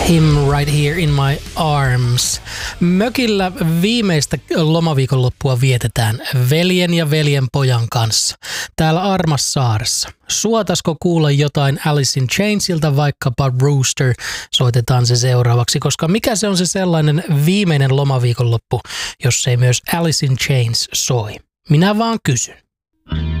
Him Right Here in My Arms. Mökillä viimeistä lomaviikonloppua vietetään veljen ja veljenpojan kanssa. Täällä Armassaaressa. Suotasko kuulla jotain Alice in Chainsilta, vaikkapa Rooster? Soitetaan se seuraavaksi, koska mikä se on se sellainen viimeinen lomaviikonloppu, jos ei myös Alice in Chains soi? Minä vaan kysyn.